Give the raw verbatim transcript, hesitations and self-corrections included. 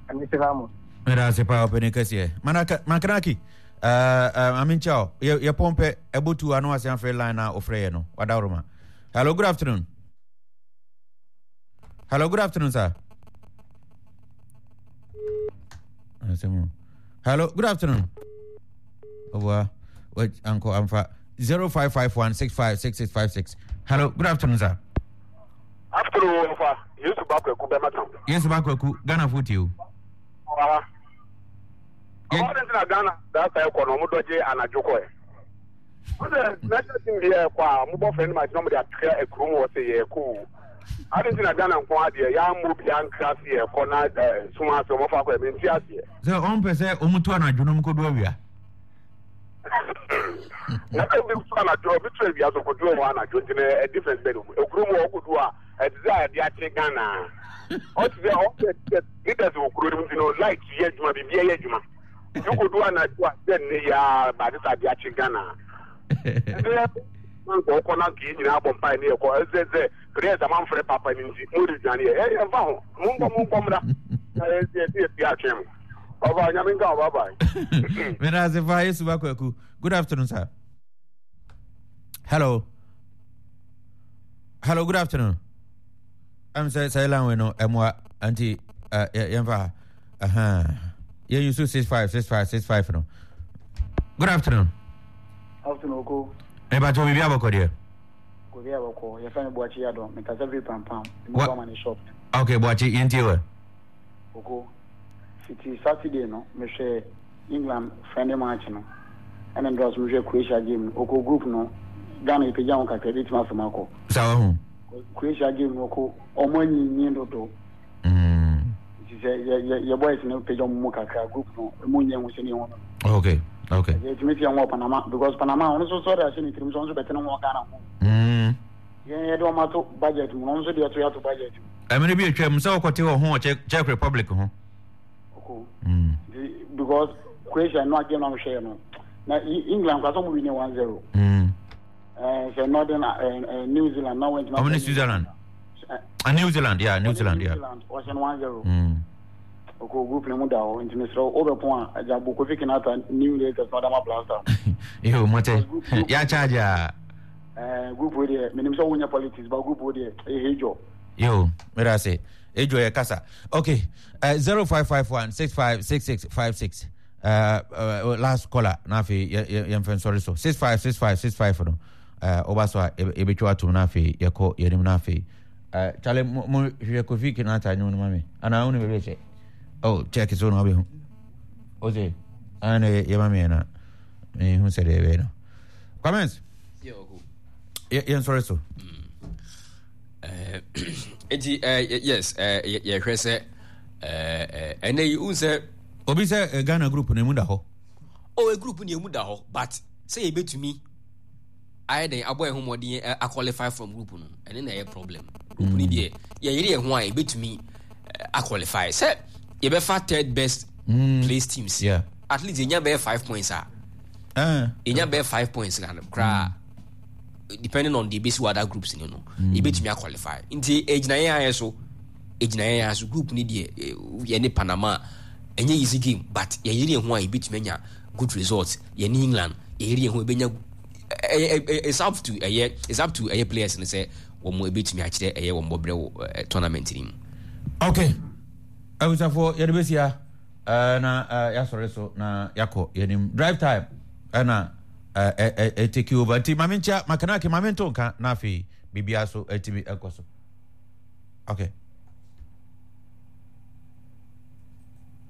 Amisiramo. Mera sepa openi kasiye. Manaka Makanaki. Uh, uh, Amin Chao. Ye ye pompe ebutu anu asian free line na ofreye no. Wadauruma. Hello, good afternoon. Hello, good afternoon, sir. Hello, good afternoon. Over what Uncle Amfa zero five five one six five six six five six. Hello, good afternoon, sir. Afternoon, Alpha. Yes, Bakweku Bematam. Yes, Bakweku. Ghana foot you. Ah. All this in Ghana, that's a Konomudoje and a Jokoe. The national team here, mobile friend, my number that clear a crew was a cool. I didn't see a Ghana Quadia, young move young class here, Kona, Suma, Somofa, in Tiasia. The on per se, Umutuana, Junum Kodovia. Nothing big fun at your betray, we have to do one at a different bedroom. A crew or could do a desire, the Ghana. What's the leaders who could, you know, like Yejuma, Yejuma. You could do an idea, then they are by the side of Ghana. Go corner key in our pioneer, or as they create a man for a papa in Mudjani. Hey, I'm found. Mumba Mumba. I see the Archim. Over Yaminga, bye bye. When I say Vice Waku, good afternoon, sir. Hello. Hello, good afternoon. I'm saying, Sailan, we know, and what anti Yamva. Aha. Yeah, you six five six five six five. No. Good afternoon. Afternoon, go. Eba to bibi aboko dia. Ko bibi aboko. Ye fa Boachi Adon. Me kasa bi pam pam. Mo ba man shop. Okay, Boachi yenti we. Oko. City Saturday no. Me share England friendly match no. And then draws me share Croatia game. Oko group no. Ghana ipeja on ka credit ma fama ko. Sawa hu. Croatia game no ko omo nyi nyi ndodo. Mm. Your boys no page on Mukaka group no Munya Musini. Okay, okay. It's me on Panama because Panama also saw that in terms of better than Wakana. Hmm. Yeah, don't matter budget, also the other to budget. I mean, be a trim so what you home, Czech Republic. Hmm. Because Croatia not game on share no. Now England was only winning one zero. Hmm. Uh, so Northern uh, New Zealand now went to New Zealand. Uh, New Zealand, yeah, New Zealand, yeah. New Zealand was in one zero. Hmm. Oko group na muda o into Mister over point ajabu ko fiki na ta new latest na dama blaster. Yo mate. Ya charge ya. Eh group we dey minim so wonya politics ba group we dey eh hejo. Yo, mera say ejo ya kasa. Okay. Uh, zero five five one six five six six five six. Uh, uh last caller na fi yem fen sorry so six five six five six five no. Uh obaso e betwa atum na fi yeko yenim na fi. Uh chale mo hwe ko fiki na ta nyu no mami. Ana unu be be. Oh, check it on abi hu. Oje. Ana yema me na. Me hu se de be no. Comments? Yeah, go. Yeah, sorry so. Eh eti eh yes, eh ye hwe se eh ene you say obi say Ghana group na mu da ho. Oh, a group na mu da ho, but say e betumi I dey aboy ho modin a qualify from group no. Ene na ye problem. Group ni dey ye yire ho a e betumi a qualify. Say you be for third best mm. place teams. Yeah. At least you be five points. Ah. Uh, you be five points. Mm. Depending on the base other groups, you know, mm. you bet me qualify. Inti age na ya so, age na ya so group ni die ye ni Panama. Enye easy game, but ye yiri ho a bet me nya good results. Ye ni England, ye yiri ho be nya. It's up to a year. It's up to a players and say wo mo bet me akire a year wo mbobre tournament team. Okay. I was for Yerebesia uh na uh ya sorry so na yako yenim drive time na uh e take you over ti mamincha makanaki mamento ka na fi bibia so etimi ekoso. Okay.